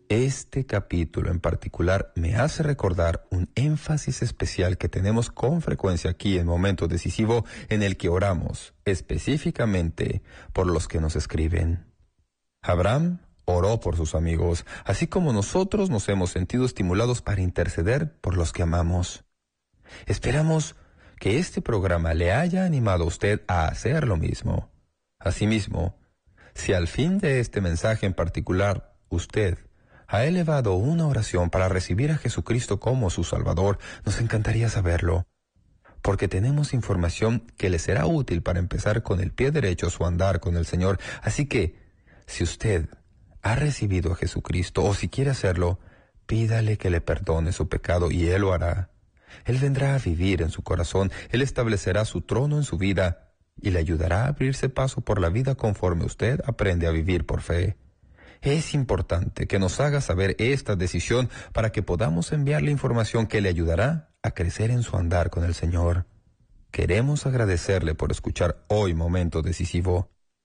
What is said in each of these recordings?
Este capítulo en particular me hace recordar un énfasis especial que tenemos con frecuencia aquí en Momento Decisivo, en el que oramos específicamente por los que nos escriben. Abraham oró por sus amigos, así como nosotros nos hemos sentido estimulados para interceder por los que amamos. Esperamos que este programa le haya animado a usted a hacer lo mismo. Asimismo, si al fin de este mensaje en particular usted ha elevado una oración para recibir a Jesucristo como su Salvador, nos encantaría saberlo, porque tenemos información que le será útil para empezar con el pie derecho su andar con el Señor. Así que, si usted ha recibido a Jesucristo, o si quiere hacerlo, pídale que le perdone su pecado y Él lo hará. Él vendrá a vivir en su corazón, Él establecerá su trono en su vida y le ayudará a abrirse paso por la vida conforme usted aprende a vivir por fe. Es importante que nos haga saber esta decisión para que podamos enviarle información que le ayudará a crecer en su andar con el Señor. Queremos agradecerle por escuchar hoy Momento Decisivo.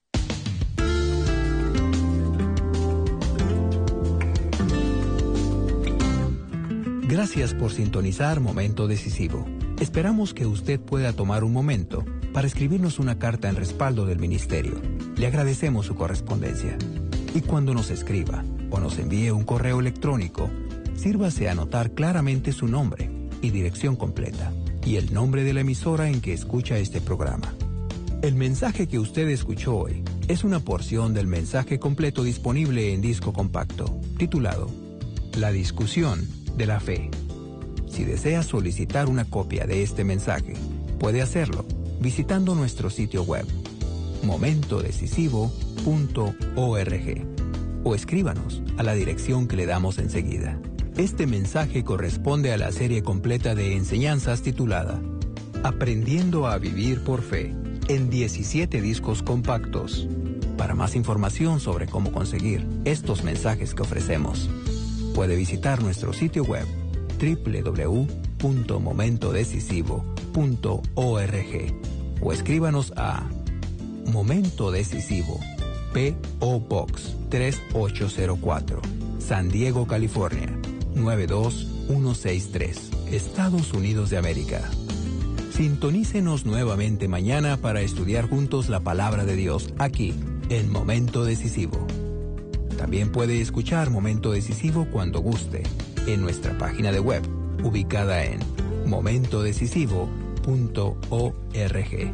Gracias por sintonizar Momento Decisivo. Esperamos que usted pueda tomar un momento para escribirnos una carta en respaldo del ministerio. Le agradecemos su correspondencia. Y cuando nos escriba o nos envíe un correo electrónico, sírvase a anotar claramente su nombre y dirección completa y el nombre de la emisora en que escucha este programa. El mensaje que usted escuchó hoy es una porción del mensaje completo disponible en disco compacto, titulado La discusión de la fe. Si desea solicitar una copia de este mensaje, puede hacerlo visitando nuestro sitio web momentodecisivo.org o escríbanos a la dirección que le damos enseguida. Este mensaje corresponde a la serie completa de enseñanzas titulada Aprendiendo a vivir por fe, en 17 discos compactos. Para más información sobre cómo conseguir estos mensajes que ofrecemos, puede visitar nuestro sitio web www.momentodecisivo.org o escríbanos a Momento Decisivo, P.O. Box 3804, San Diego, California 92163, Estados Unidos de América. Sintonícenos nuevamente mañana para estudiar juntos la palabra de Dios aquí en Momento Decisivo. También puede escuchar Momento Decisivo cuando guste en nuestra página de web ubicada en momentodecisivo.org.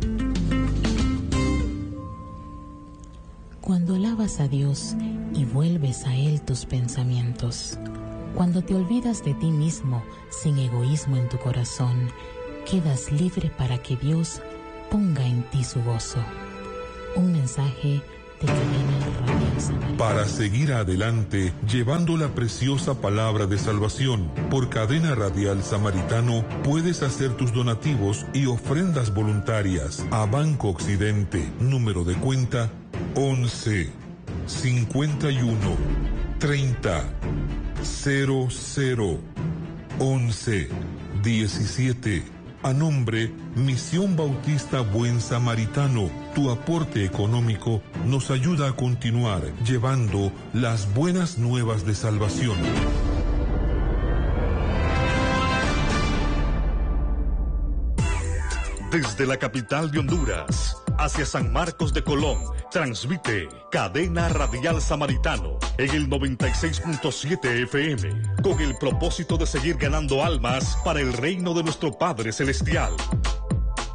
Cuando alabas a Dios y vuelves a Él tus pensamientos, cuando te olvidas de ti mismo sin egoísmo en tu corazón, quedas libre para que Dios ponga en ti su gozo. Un mensaje de Cadena Radial Samaritano. Para seguir adelante, llevando la preciosa palabra de salvación por Cadena Radial Samaritano, puedes hacer tus donativos y ofrendas voluntarias a Banco Occidente, número de cuenta 11 51 30 00 11 17. A nombre Misión Bautista Buen Samaritano, tu aporte económico nos ayuda a continuar llevando las buenas nuevas de salvación. Desde la capital de Honduras hacia San Marcos de Colón, transmite Cadena Radial Samaritano en el 96.7 FM, con el propósito de seguir ganando almas para el reino de nuestro Padre Celestial.